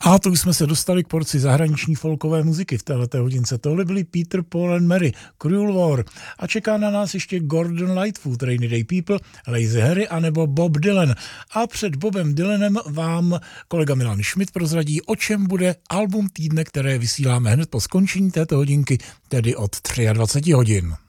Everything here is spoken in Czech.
A to už jsme se dostali k porci zahraniční folkové muziky v této hodince. Tohle byli Peter, Paul and Mary, Cruel War. A čeká na nás ještě Gordon Lightfoot, Rainy Day People, Lazy Harry anebo Bob Dylan. A před Bobem Dylanem vám kolega Milan Schmidt prozradí, o čem bude album týdne, které vysíláme hned po skončení této hodinky, tedy od 23 hodin.